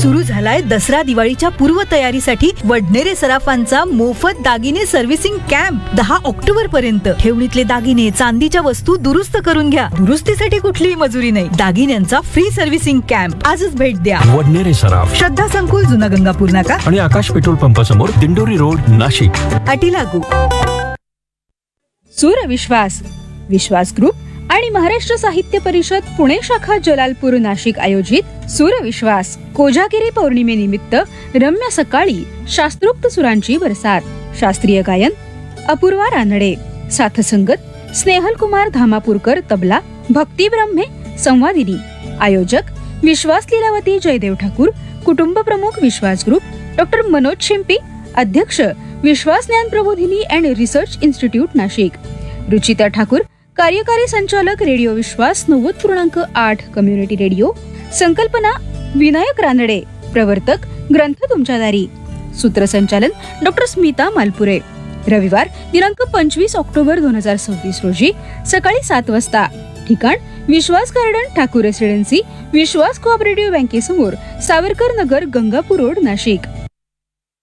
सुरू झालाय दसरा दिवाळीच्या पूर्व तयारीसाठी वडनेरे सराफांचा मोफत दागिने सर्व्हिसिंग कॅम्प 10 ऑक्टोबर पर्यंत. ठेवणीतले दागिने चांदीच्या वस्तू दुरुस्त करून घ्या. दुरुस्तीसाठी कुठलीही मजुरी नाही. दागिन्यांचा फ्री सर्व्हिसिंग कॅम्प. आजच भेट द्या. वडनेरे सराफ, श्रद्धा संकुल, जुना गंगापूर नाका आणि आकाश पेट्रोल पंपा समोर, दिंडोरी रोड, नाशिक. अटी लागू. सूरविश्वास, विश्वास ग्रुप आणि महाराष्ट्र साहित्य परिषद पुणे शाखा जलालपूर नाशिक आयोजित सूरविश्वास कोजागिरी पौर्णिमेनिमित्त रम्य सकाळी शास्त्रोक्त सुरांची बरसात. शास्त्रीय गायन अपूर्वा रानडे, साथसंगत स्नेहल कुमार धामापूरकर तबला, भक्ती ब्रह्मे संवादिनी. आयोजक विश्वास लीलावती जयदेव ठाकूर, कुटुंब प्रमुख विश्वास ग्रुप, डॉक्टर मनोज शिंपी, अध्यक्ष विश्वास ज्ञान प्रबोधिनी and research institute Nashik. Ruchita Thakur, कार्यकारी संचालक रेडिओ विश्वास 90.8 कम्युनिटी रेडिओ. संकल्पना विनायक रानडे, प्रवर्तक ग्रंथ तुमच्या दारी. सूत्रसंचालन डॉक्टर स्मिता मालपुरे. रविवार दिनांक 25 ऑक्टोबर 2026 रोजी सकाळी 7 वाजता. ठिकाण विश्वास गार्डन, ठाकूर रेसिडेन्सी, विश्वास कोऑपरेटिव्ह बँकेसमोर, सावरकर नगर, गंगापूर रोड, नाशिक.